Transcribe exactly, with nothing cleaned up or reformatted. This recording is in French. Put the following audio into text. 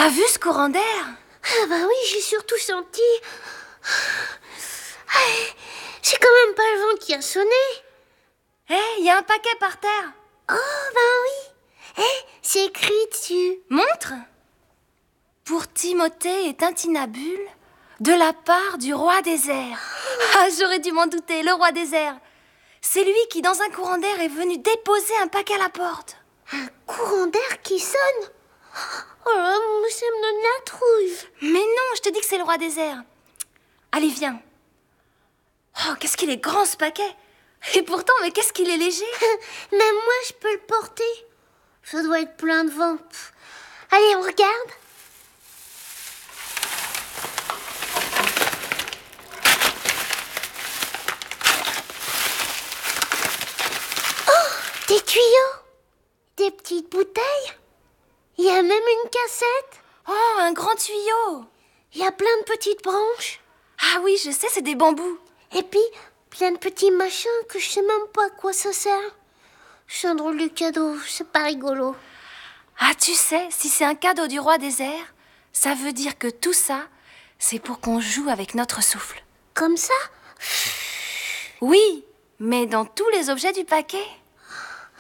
T'as vu ce courant d'air? Ah bah oui, j'ai surtout senti... Ah, c'est quand même pas le vent qui a sonné. Hé, il y a un paquet par terre. Oh bah oui. Hé, c'est écrit dessus. Montre. Pour Timothée et Tintinabule, de la part du roi des airs. Ah, j'aurais dû m'en douter, le roi des airs. C'est lui qui, dans un courant d'air, est venu déposer un paquet à la porte. Un courant d'air qui sonne? Oh là, ça me donne la trouille. Mais non, je te dis que c'est le roi des airs. Allez, viens. Oh, qu'est-ce qu'il est grand ce paquet. Et pourtant, mais qu'est-ce qu'il est léger. Même moi, je peux le porter. Ça doit être plein de vent. Allez, on regarde. Oh, des tuyaux. Des petites bouteilles. Il y a même une cassette. Oh, un grand tuyau. Il y a plein de petites branches. Ah oui, je sais, c'est des bambous. Et puis, plein de petits machins que je sais même pas à quoi ça sert. C'est un drôle de cadeau, c'est pas rigolo. Ah, tu sais, si c'est un cadeau du roi des airs, ça veut dire que tout ça, c'est pour qu'on joue avec notre souffle. Comme ça? Oui, mais dans tous les objets du paquet.